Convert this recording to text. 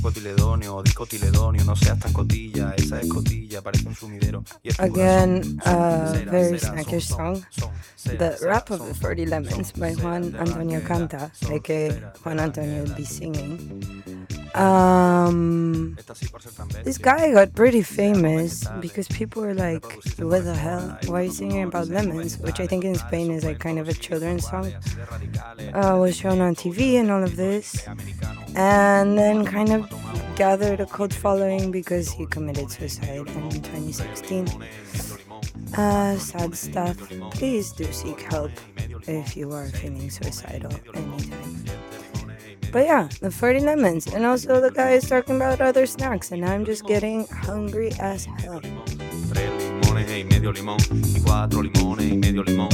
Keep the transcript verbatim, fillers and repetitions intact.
Again, a very snackish song. The Rap of the forty Lemons by Juan Antonio Canta, aka Juan Antonio would be singing. Um, this guy got pretty famous because people were like, what the hell? Why are you singing about lemons? Which I think in Spain is like kind of a children's song. Uh, was shown on T V and all of this. And then kind of gathered a cult following because he committed suicide in twenty sixteen. Uh, sad stuff. Please do seek help if you are feeling suicidal anytime. But yeah, the forty Lemons. And also the guy is talking about other snacks, and I'm just getting hungry as hell.